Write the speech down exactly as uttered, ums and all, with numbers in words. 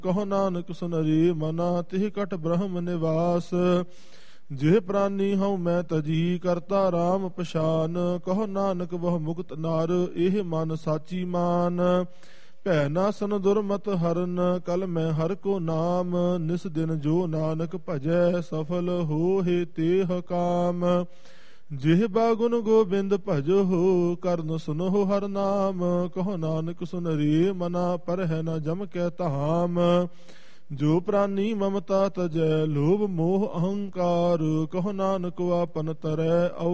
ਕਹੋ ਨਾਨਕ ਸੁਨਰੀ ਮਨਾ ਤਿਹ ਕਟ ਬ੍ਰਹਮ ਨਿਵਾਸ। ਜਿਹ ਪ੍ਰਾਨੀ ਹਉ ਮੈਂ ਤਜੀ ਕਰਤਾ ਰਾਮ ਪਛਾਨ। ਕਹੋ ਨਾਨਕ ਬਹੁ ਮੁਕਤ ਨਾਰ ਇਹ ਮਨ ਸਾਚੀ ਮਾਨ। ਭੈ ਨਾਸਨ ਦੁਰਮਤ ਹਰਨ ਕਲ ਮੈਂ ਹਰ ਕੋ ਨਾਮ। ਨਿਸ ਦਿਨ ਜੋ ਨਾਨਕ ਭਜੈ ਸਫਲ ਹੋਹਿ ਤੇਹ ਕਾਮ। ਜਿਹ ਬਾਗੁਨ ਗੋਬਿੰਦ ਭਜੋ ਕਰਨ ਸੁਨਹੁ ਹਰ ਨਾਮ। ਕਹੋ ਨਾਨਕ ਸੁਨਰੀ ਮਨਾ ਪਰਹਿ ਨ ਜਮ ਕੈ ਧਾਮ। ਜੋ ਪ੍ਰਾਨੀ ਮਮਤਾ ਤਜੈ ਲੋਭ ਮੋਹ ਅਹੰਕਾਰ। ਕਹੋ ਨਾਨਕ ਆਪਨ ਤਰੈ